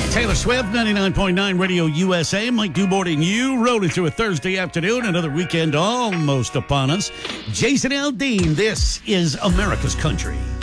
Taylor Swift, 99.9 Radio USA. Mike Dubort and you rolling through a Thursday afternoon. Another weekend almost upon us. Jason Aldean, this is America's Country.